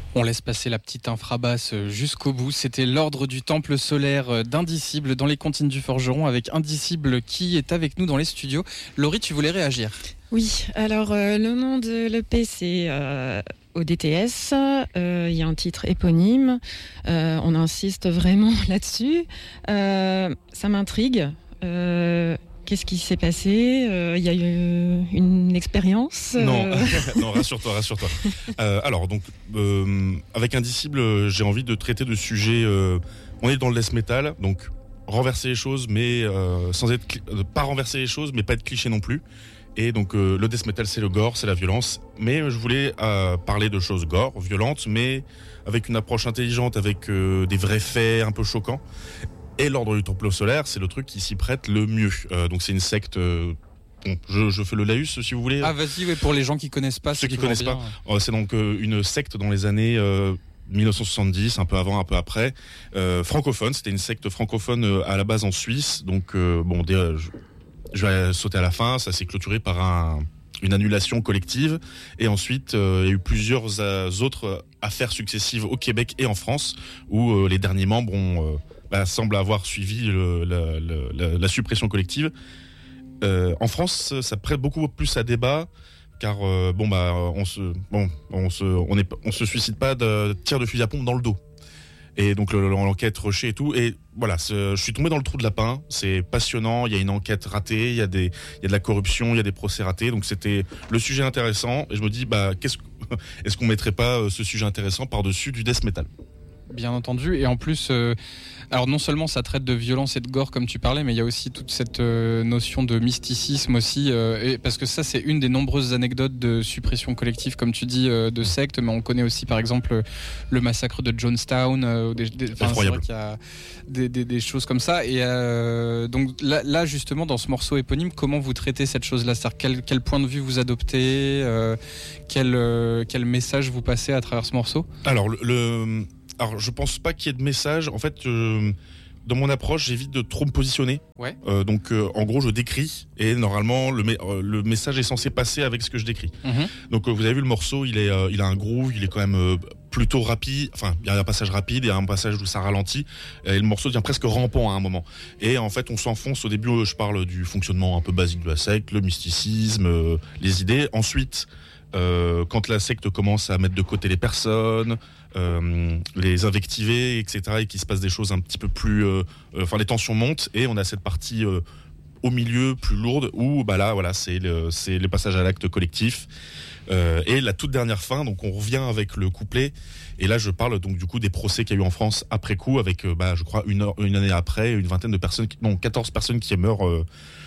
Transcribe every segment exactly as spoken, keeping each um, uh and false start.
On laisse passer la petite infrabasse jusqu'au bout. C'était l'ordre du temple solaire d'Indicible dans les comptines du Forgeron avec Indicible qui est avec nous dans les studios. Laurie, tu voulais réagir ? Oui, alors euh, le nom de l'E P c'est euh, O D T S, il euh, y a un titre éponyme, euh, on insiste vraiment là-dessus, euh, ça m'intrigue. Euh, Qu'est-ce qui s'est passé ? Il euh, y a eu une expérience euh... Non, non, rassure-toi, rassure-toi. Euh, alors, donc, euh, avec Indicible, j'ai envie de traiter de sujets. Euh, on est dans le death metal, donc renverser les choses, mais euh, sans être cli- pas renverser les choses, mais pas être cliché non plus. Et donc, euh, le death metal, c'est le gore, c'est la violence. Mais je voulais euh, parler de choses gore, violentes, mais avec une approche intelligente, avec euh, des vrais faits un peu choquants. Et l'ordre du temple solaire, c'est le truc qui s'y prête le mieux. Euh, donc c'est une secte. Euh, bon, je, je fais le laïus si vous voulez. Ah vas-y, ouais, pour les gens qui connaissent pas. Ceux qui vont connaissent bien. pas, euh, c'est donc euh, une secte dans les années euh, dix-neuf cent soixante-dix, un peu avant, un peu après, euh, francophone. C'était une secte francophone euh, à la base en Suisse. Donc euh, bon, dès, euh, je, je vais sauter à la fin. Ça s'est clôturé par un, une annulation collective. Et ensuite, euh, il y a eu plusieurs euh, autres affaires successives au Québec et en France où euh, les derniers membres ont euh, Bah, semble avoir suivi le, la, la, la suppression collective. Euh, en France, ça prête beaucoup plus à débat, car euh, bon bah on se bon on se on est on se suicide pas de tir de fusil à pompe dans le dos. Et donc le, l'enquête rushée et tout. Et voilà, je suis tombé dans le trou de lapin. C'est passionnant. Il y a une enquête ratée. Il y a des il y a de la corruption. Il y a des procès ratés. Donc c'était le sujet intéressant. Et je me dis bah qu'est-ce est-ce qu'on mettrait pas ce sujet intéressant par-dessus du death metal ? Bien entendu, et en plus, euh, alors non seulement ça traite de violence et de gore comme tu parlais, mais il y a aussi toute cette euh, notion de mysticisme aussi, euh, et parce que ça c'est une des nombreuses anecdotes de suppression collective, comme tu dis, euh, de sectes, mais on connaît aussi par exemple le massacre de Jonestown, euh, des, des, enfin, c'est vrai qu'il y a des, des, des choses comme ça, et euh, donc là, là justement dans ce morceau éponyme, comment vous traitez cette chose-là, c'est-à-dire quel, quel point de vue vous adoptez, euh, quel, euh, quel message vous passez à travers ce morceau ? Alors le, le... Alors, je pense pas qu'il y ait de message. En fait, euh, dans mon approche, j'évite de trop me positionner. Ouais. Euh, donc, euh, en gros, je décris et normalement, le, euh, le message est censé passer avec ce que je décris. Mm-hmm. Donc, euh, vous avez vu le morceau, il est, euh, il a un groove, il est quand même euh, plutôt rapide. Enfin, il y a un passage rapide, il y a un passage où ça ralentit. Et le morceau devient presque rampant à un moment. Et en fait, on s'enfonce. Au début, je parle du fonctionnement un peu basique de la secte, le mysticisme, euh, les idées. Ensuite, euh, quand la secte commence à mettre de côté les personnes, Euh, les invectiver, et cetera, et qu'il se passe des choses un petit peu plus, euh, euh, enfin les tensions montent, et on a cette partie euh, au milieu plus lourde où bah là voilà c'est le c'est le passage à l'acte collectif euh, et la toute dernière fin, donc on revient avec le couplet, et là je parle donc du coup des procès qu'il y a eu en France après coup avec euh, bah je crois une heure, une année après une vingtaine de personnes qui, non quatorze personnes qui meurent. Euh,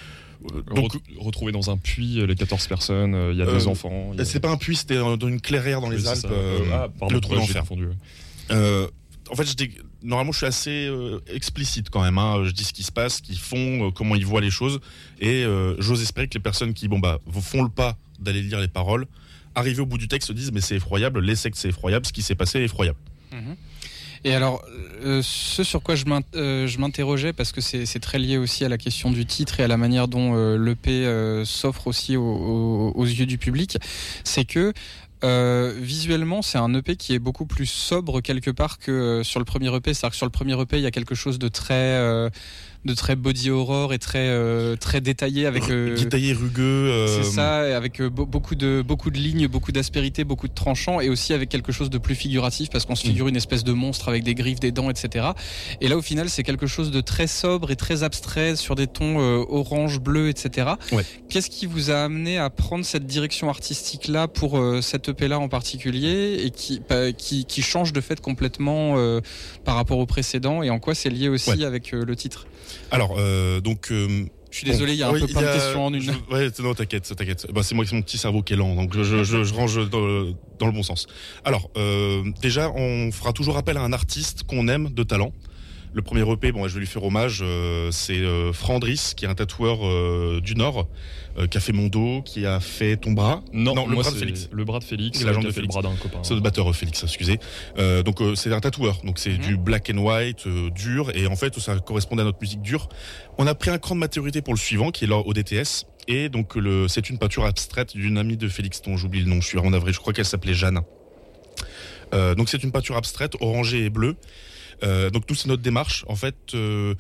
Donc, retrouver dans un puits les quatorze personnes, il y a euh, deux enfants. Y a... C'est pas un puits, c'était dans une clairière dans les oui, Alpes. Euh, ah, pardon, le trou d'enfer. Confondu, ouais. euh, en fait, j'étais, normalement, je suis assez euh, explicite quand même. Hein. Je dis ce qui se passe, ce qu'ils font, euh, comment ils voient les choses, et euh, j'ose espérer que les personnes qui, bon bah, font le pas d'aller lire les paroles, arrivés au bout du texte, se disent mais c'est effroyable, les sectes c'est effroyable, ce qui s'est passé est effroyable. Mmh. Et alors, euh, ce sur quoi je, m'in- euh, je m'interrogeais, parce que c'est, c'est très lié aussi à la question du titre et à la manière dont euh, l'E P euh, s'offre aussi aux, aux, aux yeux du public, c'est que euh, visuellement, c'est un E P qui est beaucoup plus sobre quelque part que euh, sur le premier E P. C'est-à-dire que sur le premier E P, il y a quelque chose de très... Euh, de très body horror et très euh, très détaillé avec euh, détaillé rugueux euh... c'est ça, avec euh, beaucoup de beaucoup de lignes, beaucoup d'aspérité, beaucoup de tranchants, et aussi avec quelque chose de plus figuratif parce qu'on se figure mmh. une espèce de monstre avec des griffes, des dents, et cetera. Et là au final c'est quelque chose de très sobre et très abstrait sur des tons euh, orange, bleu, et cetera. Ouais. Qu'est-ce qui vous a amené à prendre cette direction artistique là pour euh, cette E P là en particulier, et qui bah, qui, qui change de fait complètement euh, par rapport au précédent, et en quoi c'est lié aussi ouais. avec euh, le titre? Alors, euh, donc... Euh, je suis désolé, il y a un oui, peu plein de questions en une. Je, ouais, non, t'inquiète, t'inquiète. Bah, c'est moi, c'est mon petit cerveau qui est lent, donc je, je, je, je range dans, dans le bon sens. Alors, euh, déjà, on fera toujours appel à un artiste qu'on aime de talent. Le premier E P, bon, je vais lui faire hommage, euh, c'est euh, Frandris, qui est un tatoueur euh, du Nord, euh, qui a fait mon dos, qui a fait ton bras. Non, non le, moi, bras c'est de Félix. le bras de Félix. C'est la jambe de Félix. Félix. Le bras d'un copain. C'est le batteur Félix, excusez. Euh, donc euh, c'est un tatoueur, donc c'est mmh. du black and white euh, dur, et en fait ça correspondait à notre musique dure. On a pris un cran de maturité pour le suivant, qui est l'O D T S, et donc le, c'est une peinture abstraite d'une amie de Félix dont j'oublie le nom. Je suis en avril, je crois qu'elle s'appelait Jeanne. Euh, donc c'est une peinture abstraite, orangée et bleue. Euh, donc nous c'est notre démarche. En fait, euh,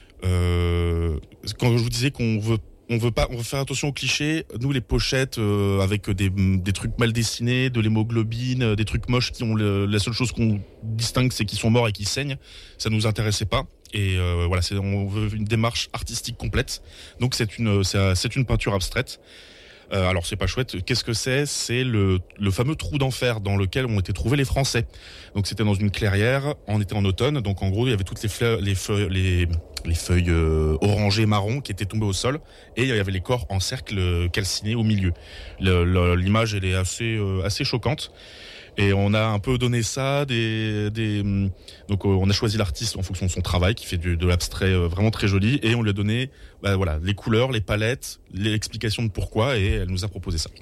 euh, quand je vous disais qu'on veut On veut pas, on veut faire attention aux clichés. Nous, les pochettes euh, avec des, des trucs mal dessinés, de l'hémoglobine, des trucs moches qui ont le, la seule chose qu'on distingue, c'est qu'ils sont morts et qu'ils saignent. Ça nous intéressait pas. Et euh, voilà, c'est, on veut une démarche artistique complète. Donc c'est une, c'est, c'est une peinture abstraite. Euh, alors c'est pas chouette. Qu'est-ce que c'est ? C'est le, le fameux trou d'enfer dans lequel ont été trouvés les Français. Donc c'était dans une clairière. On était en automne. Donc en gros il y avait toutes les fleurs, les feuilles, les, les feuilles euh, orangées, marron qui étaient tombées au sol, et il y avait les corps en cercle euh, calcinés au milieu. Le, le, l'image elle est assez euh, assez choquante. Et on a un peu donné ça, des, des donc euh, on a choisi l'artiste en fonction de son travail qui fait du, de l'abstrait euh, vraiment très joli, et on lui a donné bah, voilà les couleurs, les palettes, l'explication de pourquoi, et elle nous a proposé ça.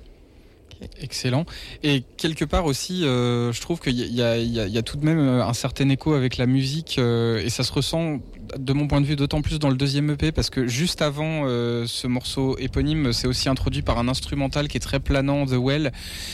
Excellent. Et quelque part aussi, euh, je trouve qu'il y a, il y, a, il y a tout de même un certain écho avec la musique, euh, et ça se ressent de mon point de vue d'autant plus dans le deuxième E P, parce que juste avant euh, ce morceau éponyme, c'est aussi introduit par un instrumental qui est très planant, The Well,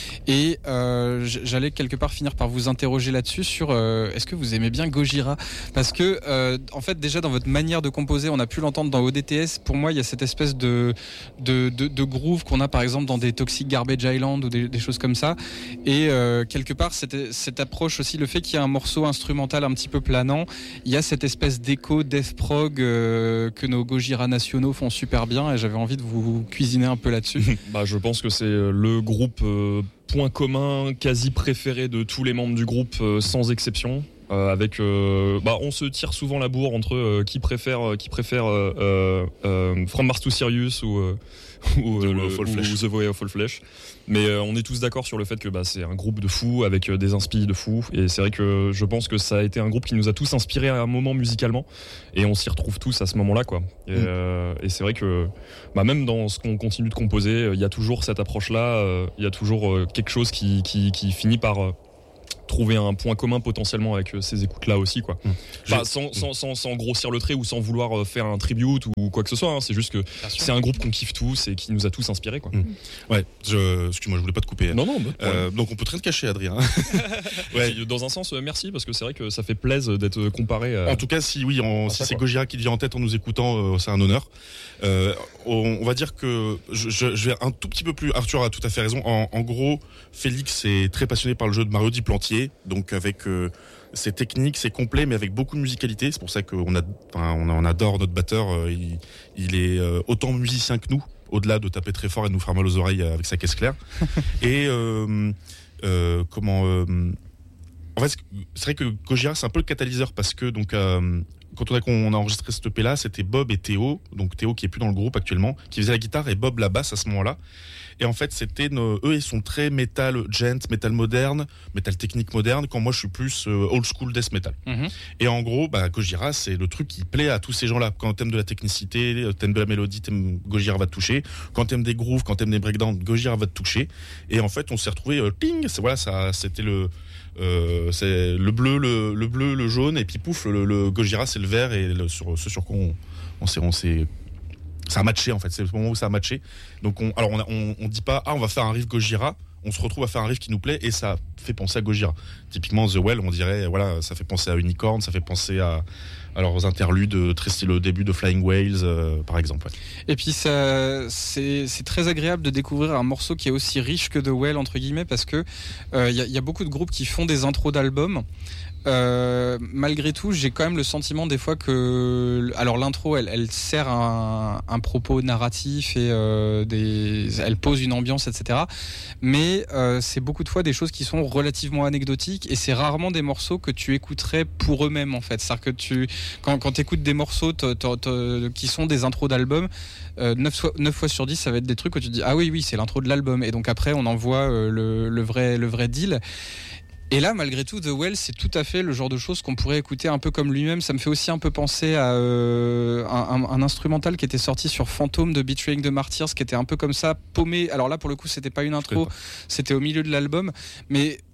et euh, j'allais quelque part finir par vous interroger là-dessus sur euh, est-ce que vous aimez bien Gojira, parce que euh, en fait déjà dans votre manière de composer, on a pu l'entendre dans O D T S, pour moi il y a cette espèce de, de, de, de groove qu'on a par exemple dans des Toxic Garbage Island ou des, des choses comme ça, et euh, quelque part cette, cette approche aussi, le fait qu'il y ait un morceau instrumental un petit peu planant, il y a cette espèce d'écho death prog euh, que nos Gojira nationaux font super bien, et j'avais envie de vous cuisiner un peu là-dessus. Bah, je pense que c'est le groupe euh, point commun quasi préféré de tous les membres du groupe, euh, sans exception. Euh, avec, euh, bah, on se tire souvent la bourre entre euh, qui préfère, euh, qui préfère euh, euh, From Mars to Sirius ou, euh, ou, euh, le, ou The Way of All Flesh. Mais euh, on est tous d'accord sur le fait que bah, c'est un groupe de fous avec euh, des inspi de fous. Et c'est vrai que je pense que ça a été un groupe qui nous a tous inspirés à un moment musicalement. Et on s'y retrouve tous à ce moment-là, quoi. Et, mm. euh, et c'est vrai que bah, même dans ce qu'on continue de composer, il y a toujours cette approche-là. Il euh, y a toujours euh, quelque chose qui, qui, qui finit par... Euh, trouver un point commun potentiellement avec ces écoutes-là aussi, quoi. Mmh. Enfin, sans, sans, sans, sans grossir le trait ou sans vouloir faire un tribute ou quoi que ce soit, hein. C'est juste que c'est un groupe qu'on kiffe tous et qui nous a tous inspirés, quoi. Mmh. Ouais, je, excuse-moi, je voulais pas te couper. Non, non. Bah, euh, donc on peut rien te cacher, Adrien. Ouais. Dans un sens, merci, parce que c'est vrai que ça fait plaisir d'être comparé à... En tout cas, si oui, en, si ça, c'est quoi. Gojira qui te vient en tête en nous écoutant, euh, c'est un honneur. Euh, on, on va dire que je, je, je vais un tout petit peu plus. Arthur a tout à fait raison. En, en gros, Félix est très passionné par le jeu de Mario Duplantier, donc avec euh, ses techniques, c'est complet, mais avec beaucoup de musicalité. C'est pour ça qu'on a, enfin, on, on adore notre batteur. Euh, il, il est euh, autant musicien que nous, au-delà de taper très fort et de nous faire mal aux oreilles avec sa caisse claire. Et euh, euh, comment euh, en fait, c'est vrai que Gojira, c'est un peu le catalyseur, parce que donc euh, quand on a, on a enregistré cette E P là, c'était Bob et Théo, donc Théo qui est plus dans le groupe actuellement, qui faisait la guitare, et Bob la basse à ce moment-là. Et en fait, c'était nos, eux, ils sont très metal gent, metal moderne, metal technique moderne, quand moi je suis plus euh, old school death metal. Mm-hmm. Et en gros, bah, Gojira, c'est le truc qui plaît à tous ces gens-là. Quand t'aimes de la technicité, t'aimes de la mélodie, t'aimes, Gojira va te toucher. Quand t'aimes des grooves, quand t'aimes des breakdowns, Gojira va te toucher. Et en fait, on s'est retrouvé, euh, ting, c'est, voilà, ça, c'était le, euh, c'est le bleu, le, le bleu, le jaune, et puis pouf, le, le Gojira, c'est le vert, et le, sur ce sur quoi on, on s'est, on s'est ça a matché, en fait, c'est le moment où ça a matché. Donc on, alors on, a, on, on dit pas ah on va faire un riff Gojira, on se retrouve à faire un riff qui nous plaît et ça fait penser à Gojira. Typiquement The Well, on dirait voilà, ça fait penser à Unicorn, ça fait penser à alors aux interludes très style au début de Flying Whales euh, par exemple. Ouais. Et puis ça, c'est, c'est très agréable de découvrir un morceau qui est aussi riche que The Well entre guillemets, parce que il euh, y, y a beaucoup de groupes qui font des intros d'albums. Euh, malgré tout, j'ai quand même le sentiment des fois que, alors l'intro, elle, elle sert un, un propos narratif et euh, des, elle pose une ambiance, et cetera. Mais euh, c'est beaucoup de fois des choses qui sont relativement anecdotiques, et c'est rarement des morceaux que tu écouterais pour eux-mêmes en fait. C'est-à-dire que tu, quand, quand tu écoutes des morceaux t- t- t- qui sont des intros d'albums, euh, neuf fois sur dix, ça va être des trucs où tu te dis ah oui oui c'est l'intro de l'album, et donc après on envoie euh, le, le vrai le vrai deal. Et là, malgré tout, The Well, c'est tout à fait le genre de choses qu'on pourrait écouter un peu comme lui-même. Ça me fait aussi un peu penser à euh, un, un instrumental qui était sorti sur Phantom de Betraying the Martyrs, qui était un peu comme ça, paumé. Alors là, pour le coup, c'était pas une intro, c'était au milieu de l'album. Mais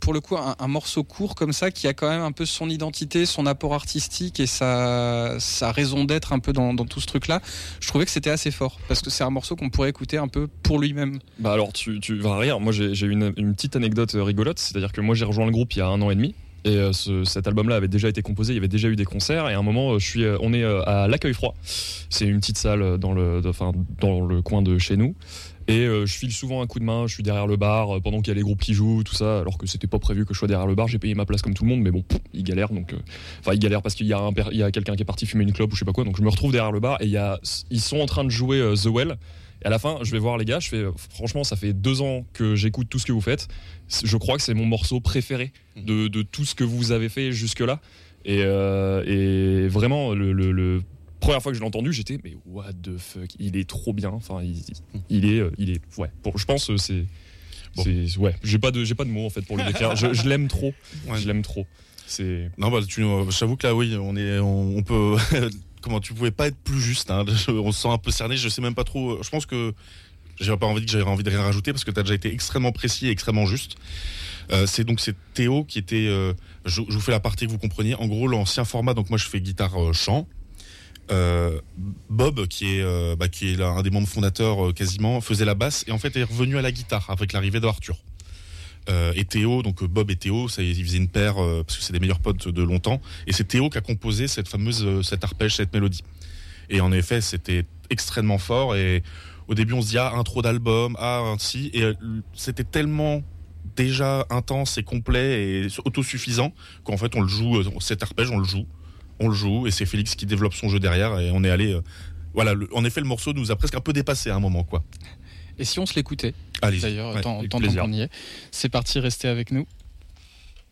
pour le coup un, un morceau court comme ça qui a quand même un peu son identité, son apport artistique et sa, sa raison d'être un peu dans, dans tout ce truc-là. Je trouvais que c'était assez fort parce que c'est un morceau qu'on pourrait écouter un peu pour lui-même. Bah alors tu, tu vas rire, moi j'ai, j'ai une, une petite anecdote rigolote, c'est-à-dire que moi j'ai rejoint le groupe il y a un an et demi. Et euh, ce, cet album-là avait déjà été composé, il y avait déjà eu des concerts. Et à un moment, euh, je suis, euh, on est euh, à l'Accueil Froid. C'est une petite salle dans le, de, enfin, dans le coin de chez nous. Et euh, je file souvent un coup de main. Je suis derrière le bar euh, pendant qu'il y a les groupes qui jouent, tout ça. Alors que c'était pas prévu que je sois derrière le bar. J'ai payé ma place comme tout le monde, mais bon, pff, ils galèrent. Donc, euh, enfin, ils galèrent parce qu'il y a, un, il y a quelqu'un qui est parti fumer une clope ou je sais pas quoi. Donc je me retrouve derrière le bar et il y a, ils sont en train de jouer euh, The Well. Et à la fin, je vais voir les gars, je fais franchement, ça fait deux ans que j'écoute tout ce que vous faites. Je crois que c'est mon morceau préféré de, de tout ce que vous avez fait jusque-là. Et, euh, et vraiment, le, le, le première fois que je l'ai entendu, j'étais mais what the fuck, il est trop bien. Enfin, il, il est, il est, ouais. Pour, je pense que c'est, bon. c'est, ouais. J'ai pas de, j'ai pas de mots en fait pour le décrire. je, je l'aime trop. Ouais. Je l'aime trop. C'est. Non bah, tu, j'avoue que là, oui, on est, on, on peut. Comment tu pouvais pas être plus juste, hein. On se sent un peu cerné, je sais même pas trop. Je pense que j'avais pas envie que j'avais envie de rien rajouter parce que tu as déjà été extrêmement précis et extrêmement juste. Euh, c'est donc c'est Théo qui était. Euh, je, je vous fais la partie que vous compreniez. En gros, l'ancien format. Donc moi, je fais guitare euh, chant. Euh, Bob, qui est euh, bah, qui est là, un des membres fondateurs euh, quasiment, faisait la basse et en fait est revenu à la guitare avec l'arrivée d'Arthur. Euh, et Théo, donc Bob et Théo, ça, ils faisaient une paire euh, parce que c'est des meilleurs potes de longtemps. Et c'est Théo qui a composé cette fameuse, euh, cet arpège, cette mélodie. Et en effet, c'était extrêmement fort. Et au début, on se dit ah intro d'album, ah ainsi. Et euh, c'était tellement déjà intense et complet et autosuffisant qu'en fait, on le joue. Cet arpège, on le joue, on le joue. Et c'est Félix qui développe son jeu derrière. Et on est allé. Euh, voilà. Le, en effet, le morceau nous a presque un peu dépassé à un moment, quoi. Et si on se l'écoutait, Allez-y. d'ailleurs, ouais, tant, tant qu'on y est. C'est parti, restez avec nous.